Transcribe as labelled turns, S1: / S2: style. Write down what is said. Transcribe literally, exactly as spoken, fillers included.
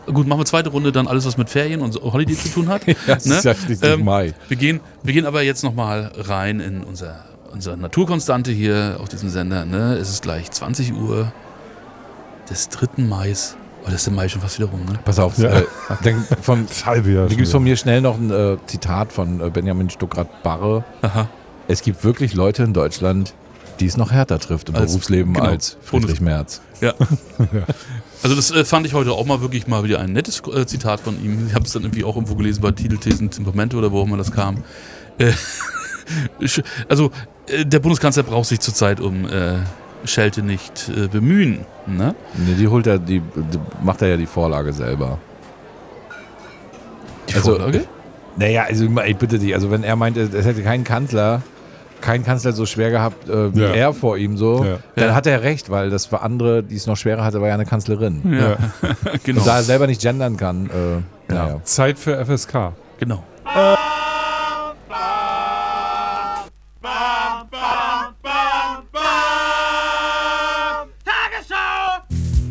S1: gut, machen wir zweite Runde dann alles, was mit Ferien und Holiday zu tun hat.
S2: ja, das
S1: ne?
S2: ist ja schließlich
S1: ähm,
S2: Mai.
S1: Wir gehen, wir gehen aber jetzt nochmal rein in unser, unsere Naturkonstante hier auf diesem Sender. Ne? Es ist gleich zwanzig Uhr des dritten Mais. Oh, das ist der Mai schon fast wieder rum, ne?
S2: Pass auf,
S3: Ja.
S2: äh, denk, von,
S3: Das halbe Jahr
S2: da
S3: schon
S2: gibt es von
S3: wieder.
S2: mir schnell noch ein äh, Zitat von äh, Benjamin Stuckrad-Barre.
S1: Aha.
S2: Es gibt wirklich Leute in Deutschland, die es noch härter trifft im
S1: Als-
S2: Berufsleben
S1: genau.
S2: als Friedrich Merz.
S1: Ja. Also das äh, fand ich heute auch mal wirklich mal wieder ein nettes äh, Zitat von ihm. Ich habe es dann irgendwie auch irgendwo gelesen bei Titelthesen, Temperamente oder wo auch immer das kam. Äh, also äh, der Bundeskanzler braucht sich zurzeit um äh, Schelte nicht äh, bemühen. Ne?
S2: Nee, die holt er, die, die macht er ja die Vorlage selber.
S1: Die
S2: Also,
S1: Vorlage?
S2: Naja, also ich bitte dich, also wenn er meinte, es hätte kein Kanzler, kein Kanzler so schwer gehabt äh, wie
S3: Ja.
S2: er vor ihm so,
S3: Ja.
S2: dann
S1: Ja.
S2: hat er recht, weil das für andere, die es noch schwerer hatte, war ja eine Kanzlerin.
S1: Ja, genau.
S2: Und da er selber nicht gendern kann, äh, naja.
S3: Zeit für F S K.
S1: genau.